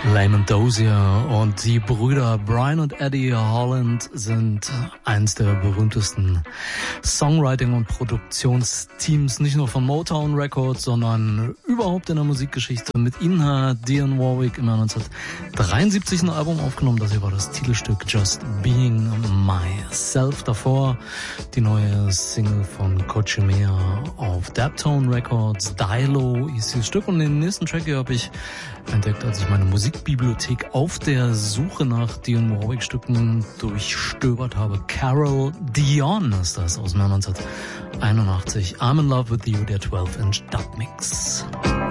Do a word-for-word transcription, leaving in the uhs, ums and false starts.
Layman Dozier und die Brüder Brian und Eddie Holland sind eins der berühmtesten Songwriting- und Produktionsteams, nicht nur von Motown Records, sondern überhaupt in der Musikgeschichte. Mit ihnen hat Dionne Warwick im Jahr neunzehnhundertdreiundsiebzig ein Album aufgenommen. Das hier war das Titelstück Just Being Myself. Davor die neue Single von Coach Mea auf Daptone Records. Dilo hieß dieses Stück und den nächsten Track hier habe ich entdeckt, als ich meine Musikbibliothek auf der Suche nach Dionne Warwick Stücken durchstöbert habe. Carol Dion ist das aus dem Jahr neunzehnhunderteinundachtzig. I'm in Love with You, der zwölf Inch Dub Mix.